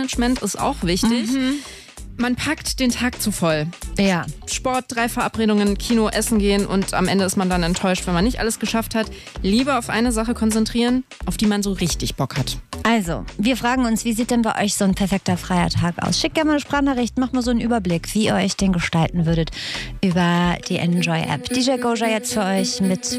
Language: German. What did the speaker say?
Zeitmanagement ist auch wichtig. Man packt den Tag zu voll. Ja. Sport, 3 Verabredungen, Kino, Essen gehen und am Ende ist man dann enttäuscht, wenn man nicht alles geschafft hat. Lieber auf eine Sache konzentrieren, auf die man so richtig Bock hat. Also, wir fragen uns, wie sieht denn bei euch so ein perfekter freier Tag aus? Schickt gerne mal eine Sprachnachricht, macht mal so einen Überblick, wie ihr euch den gestalten würdet über die Enjoy-App. DJ Goja jetzt für euch mit